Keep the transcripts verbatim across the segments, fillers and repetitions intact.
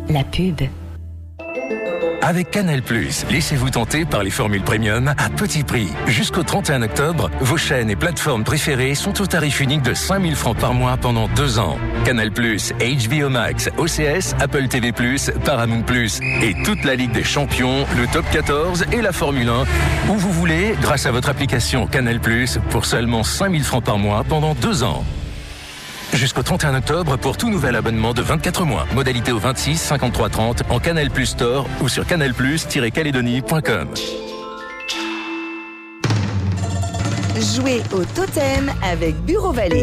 La pub. Avec Canal+, laissez-vous tenter par les formules premium à petit prix. Jusqu'au trente et un octobre, vos chaînes et plateformes préférées sont au tarif unique de cinq mille francs par mois pendant deux ans. Canal+, H B O Max, O C S, Apple T V plus, Paramount plus et toute la Ligue des Champions, le Top quatorze et la Formule un, où vous voulez, grâce à votre application Canal+, pour seulement cinq mille francs par mois pendant deux ans. Jusqu'au trente et un octobre pour tout nouvel abonnement de vingt-quatre mois. Modalité au vingt-six cinquante-trois trente en Canal Plus Store ou sur canal plus tiret calédonie point com. Jouez au totem avec Bureau Vallée.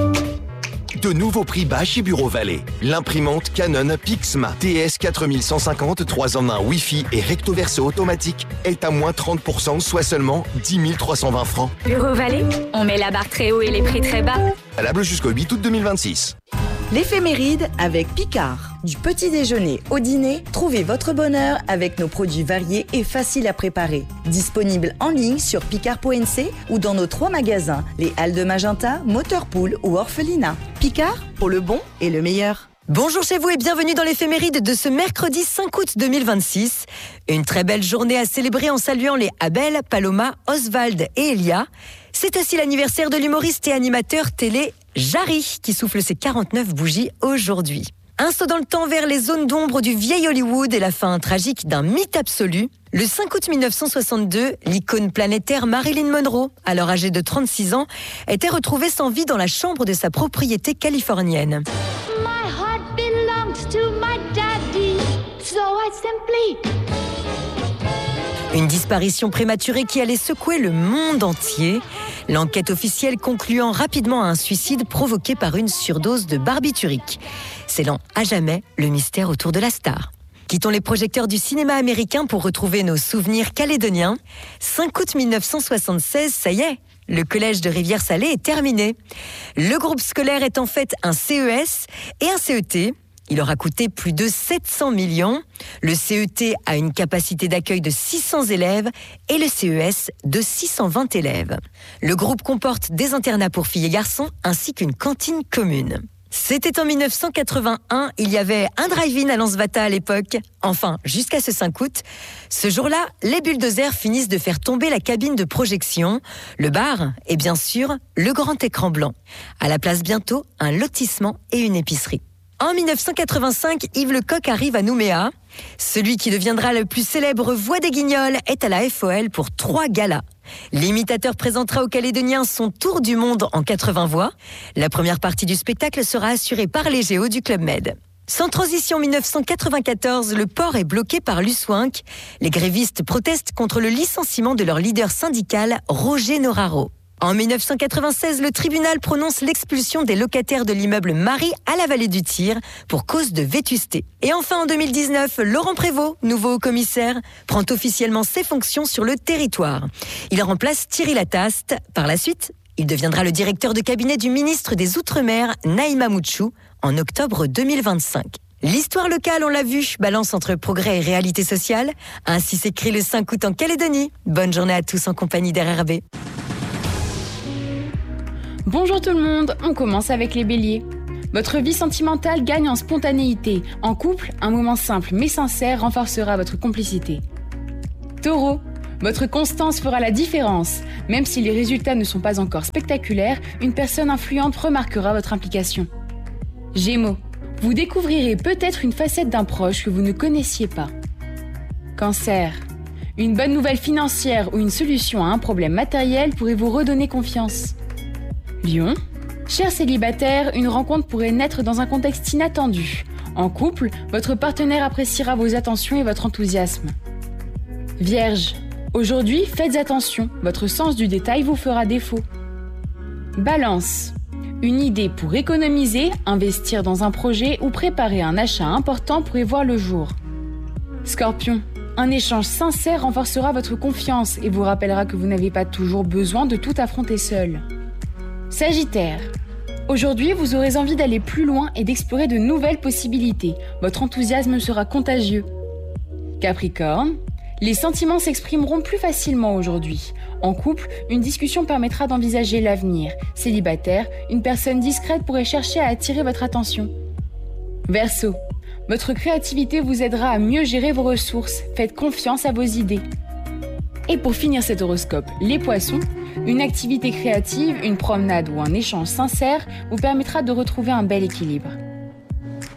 De nouveaux prix bas chez Bureau Vallée. L'imprimante Canon Pixma T S quatre mille cent cinquante trois en un Wi-Fi et recto verso automatique est à moins trente pour cent, soit seulement dix mille trois cent vingt francs. Bureau Vallée, on met la barre très haut et les prix très bas. Valable jusqu'au huit août deux mille vingt-six. L'éphéméride avec Picard. Du petit déjeuner au dîner, trouvez votre bonheur avec nos produits variés et faciles à préparer. Disponible en ligne sur picard point n c ou dans nos trois magasins, les Halles de Magenta, Motorpool ou Orphelinat. Picard, pour le bon et le meilleur. Bonjour chez vous et bienvenue dans l'éphéméride de ce mercredi cinq août deux mille vingt-six. Une très belle journée à célébrer en saluant les Abel, Paloma, Oswald et Elia. C'est aussi l'anniversaire de l'humoriste et animateur télé Jarry qui souffle ses quarante-neuf bougies aujourd'hui. Un saut dans le temps vers les zones d'ombre du vieil Hollywood et la fin tragique d'un mythe absolu. Le cinq août mille neuf cent soixante-deux, l'icône planétaire Marilyn Monroe, alors âgée de trente-six ans, était retrouvée sans vie dans la chambre de sa propriété californienne. My heart belongs to my daddy, so I simply... Une disparition prématurée qui allait secouer le monde entier. L'enquête officielle concluant rapidement à un suicide provoqué par une surdose de barbiturique. Scellant à jamais le mystère autour de la star. Quittons les projecteurs du cinéma américain pour retrouver nos souvenirs calédoniens. cinq août mille neuf cent soixante-seize, ça y est, le collège de Rivière-Salée est terminé. Le groupe scolaire est en fait un C E S et un C E T. Il aura coûté plus de sept cents millions. Le C E T a une capacité d'accueil de six cents élèves et le C E S de six cent vingt élèves. Le groupe comporte des internats pour filles et garçons ainsi qu'une cantine commune. C'était en mille neuf cent quatre-vingt-un, il y avait un drive-in à Lansvata à l'époque. Enfin, jusqu'à ce cinq août. Ce jour-là, les bulldozers finissent de faire tomber la cabine de projection, le bar et bien sûr, le grand écran blanc. À la place bientôt, un lotissement et une épicerie. En mille neuf cent quatre-vingt-cinq, Yves Lecoq arrive à Nouméa. Celui qui deviendra le plus célèbre voix des Guignols est à la F O L pour trois galas. L'imitateur présentera aux Calédoniens son tour du monde en quatre-vingts voix. La première partie du spectacle sera assurée par les Géos du Club Med. Sans transition, mille neuf cent quatre-vingt-quatorze, le port est bloqué par l'U-Swink. Les grévistes protestent contre le licenciement de leur leader syndical, Roger Noraro. En mille neuf cent quatre-vingt-seize, le tribunal prononce l'expulsion des locataires de l'immeuble Marie à la vallée du Tir pour cause de vétusté. Et enfin, en deux mille dix-neuf, Laurent Prévost, nouveau commissaire, prend officiellement ses fonctions sur le territoire. Il remplace Thierry Lataste. Par la suite, il deviendra le directeur de cabinet du ministre des Outre-mer, Naïma Mouchou, en octobre deux mille vingt-cinq. L'histoire locale, on l'a vu, balance entre progrès et réalité sociale. Ainsi s'écrit le cinq août en Calédonie. Bonne journée à tous en compagnie d'R R B. Bonjour tout le monde, on commence avec les béliers. Votre vie sentimentale gagne en spontanéité. En couple, un moment simple mais sincère renforcera votre complicité. Taureau, votre constance fera la différence. Même si les résultats ne sont pas encore spectaculaires, une personne influente remarquera votre implication. Gémeaux, vous découvrirez peut-être une facette d'un proche que vous ne connaissiez pas. Cancer, une bonne nouvelle financière ou une solution à un problème matériel pourrait vous redonner confiance. Lion, cher célibataire, une rencontre pourrait naître dans un contexte inattendu. En couple, votre partenaire appréciera vos attentions et votre enthousiasme. Vierge, aujourd'hui, faites attention, votre sens du détail vous fera défaut. Balance, une idée pour économiser, investir dans un projet ou préparer un achat important pourrait voir le jour. Scorpion, un échange sincère renforcera votre confiance et vous rappellera que vous n'avez pas toujours besoin de tout affronter seul. Sagittaire, aujourd'hui vous aurez envie d'aller plus loin et d'explorer de nouvelles possibilités. Votre enthousiasme sera contagieux. Capricorne, les sentiments s'exprimeront plus facilement aujourd'hui. En couple, une discussion permettra d'envisager l'avenir. Célibataire, une personne discrète pourrait chercher à attirer votre attention. Verseau, votre créativité vous aidera à mieux gérer vos ressources. Faites confiance à vos idées. Et pour finir cet horoscope, les Poissons, une activité créative, une promenade ou un échange sincère vous permettra de retrouver un bel équilibre.